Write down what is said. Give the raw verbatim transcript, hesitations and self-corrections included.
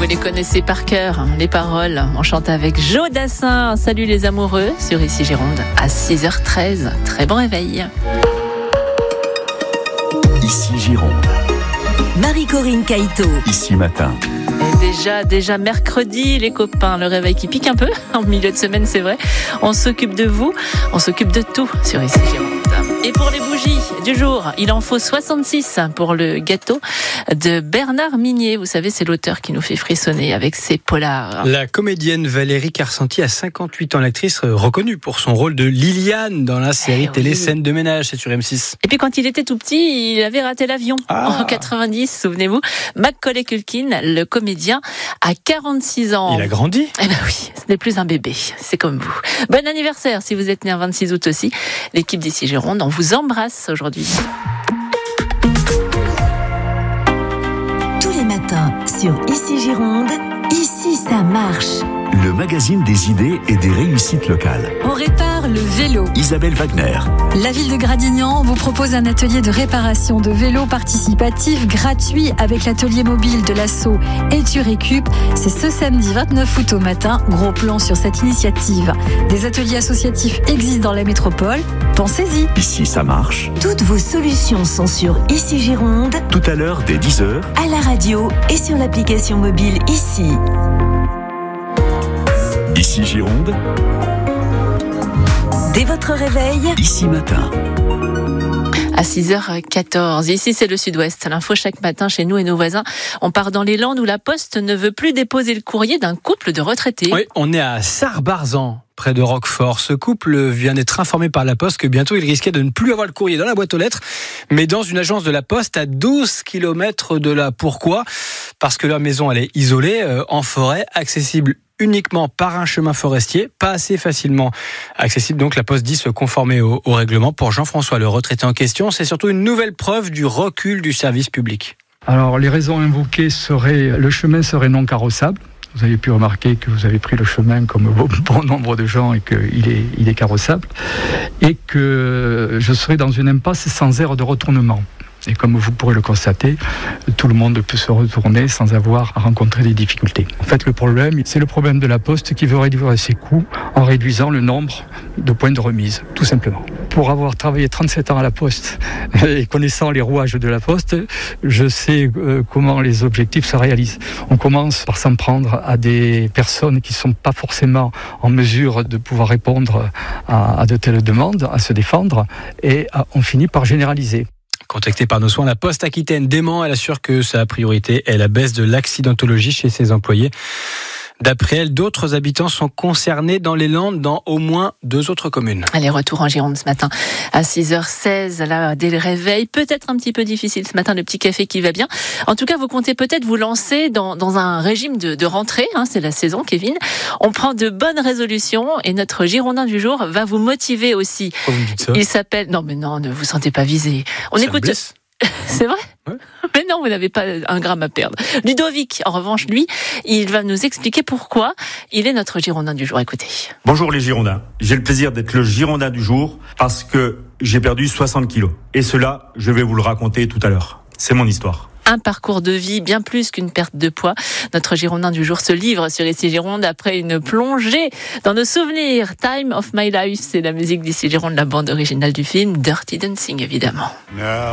vous les connaissez par cœur, hein, les paroles. On chante avec Joe Dassin. Salut les amoureux sur Ici Gironde à six heures treize. Très bon réveil. Ici Gironde. Marie-Corinne Caïto. Ici matin. Et déjà, déjà mercredi, les copains, le réveil qui pique un peu. En milieu de semaine, c'est vrai. On s'occupe de vous, on s'occupe de tout sur Ici Gironde. Et pour les bougies du jour, il en faut soixante-six pour le gâteau de Bernard Minier. Vous savez, c'est l'auteur qui nous fait frissonner avec ses polars. La comédienne Valérie Carcenti a cinquante-huit ans, l'actrice reconnue pour son rôle de Liliane dans la série eh télé oui. Scène de ménage, c'est sur M six. Et puis quand il était tout petit, il avait raté l'avion Ah. en quatre-vingt-dix, souvenez-vous. Macaulay Culkin, le comédien, a quarante-six ans. Il a grandi. Eh ben oui, ce n'est plus un bébé, c'est comme vous. Bon anniversaire si vous êtes né un vingt-six août aussi. L'équipe d'Ici Gironde, on vous embrasse aujourd'hui. Tous les matins sur Ici Gironde, ici ça marche. Le magazine des idées et des réussites locales. On répare le vélo. Isabelle Wagner. La ville de Gradignan vous propose un atelier de réparation de vélos participatif gratuit avec l'atelier mobile de l'asso Et tu récup. C'est ce samedi vingt-neuf août au matin. Gros plan sur cette initiative. Des ateliers associatifs existent dans la métropole. Pensez-y. Ici ça marche. Toutes vos solutions sont sur Ici Gironde, Tout à l'heure dès dix heures. à la radio et sur l'application mobile Ici. Ici Gironde. Dès votre réveil, Ici matin. À six heures quatorze. Ici, c'est le Sud-Ouest. L'info chaque matin chez nous et nos voisins. On part dans les Landes où la Poste ne veut plus déposer le courrier d'un couple de retraités. Oui, on est à Sarre-Barzan, près de Roquefort. Ce couple vient d'être informé par la Poste que bientôt il risquait de ne plus avoir le courrier dans la boîte aux lettres, mais dans une agence de la Poste à douze kilomètres de là. Pourquoi ? Parce que leur maison, elle est isolée, euh, en forêt, accessible uniquement par un chemin forestier, pas assez facilement accessible. Donc la Poste dit se conformer au, au règlement. Pour Jean-François, le retraité en question, c'est surtout une nouvelle preuve du recul du service public. Alors les raisons invoquées seraient, le chemin serait non carrossable. Vous avez pu remarquer que vous avez pris le chemin comme bon nombre de gens et qu'il est, il est carrossable. Et que je serais dans une impasse sans aire de retournement. Et comme vous pourrez le constater, tout le monde peut se retourner sans avoir à rencontrer des difficultés. En fait, le problème, c'est le problème de la Poste qui veut réduire ses coûts en réduisant le nombre de points de remise, tout simplement. Pour avoir travaillé trente-sept ans à la Poste et connaissant les rouages de la Poste, je sais euh, comment les objectifs se réalisent. On commence par s'en prendre à des personnes qui ne sont pas forcément en mesure de pouvoir répondre à, à de telles demandes, à se défendre, et à, on finit par généraliser. Contactée par nos soins, la Poste Aquitaine dément. Elle assure que sa priorité est la baisse de l'accidentologie chez ses employés. D'après elle, d'autres habitants sont concernés dans les Landes, dans au moins deux autres communes. Allez, retour en Gironde ce matin à six heures seize, là, dès le réveil. Peut-être un petit peu difficile ce matin, le petit café qui va bien. En tout cas, vous comptez peut-être vous lancer dans, dans un régime de, de rentrée. Hein, c'est la saison, Kevin. On prend de bonnes résolutions et notre Girondin du jour va vous motiver aussi. Pourquoi vous me dites ça ? Il s'appelle... Non, mais non, ne vous sentez pas visé. On Ça me écoute... blesse. C'est vrai ? Ouais. Mais non, vous n'avez pas un gramme à perdre. Ludovic, en revanche, lui, il va nous expliquer pourquoi il est notre Girondin du jour. Écoutez. Bonjour les Girondins. J'ai le plaisir d'être le Girondin du jour parce que j'ai perdu soixante kilos. Et cela, je vais vous le raconter tout à l'heure. C'est mon histoire. Un parcours de vie bien plus qu'une perte de poids. Notre Girondin du jour se livre sur Ici Gironde après une plongée dans nos souvenirs. Time of My Life, c'est la musique d'Ici Gironde, la bande originale du film Dirty Dancing, évidemment. Now